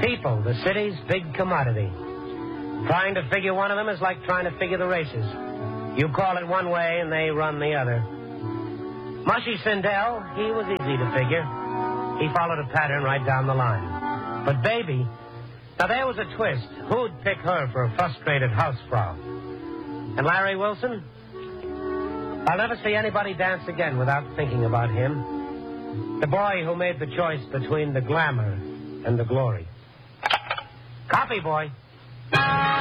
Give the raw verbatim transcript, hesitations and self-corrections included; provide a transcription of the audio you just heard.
People, the city's big commodity. Trying to figure one of them is like trying to figure the races. You call it one way and they run the other. Mushy Sindel, he was easy to figure. He followed a pattern right down the line. But Baby, now there was a twist. Who'd pick her for a frustrated housefrau? And Larry Wilson? I'll never see anybody dance again without thinking about him. The boy who made the choice between the glamour and the glory. Copy, boy.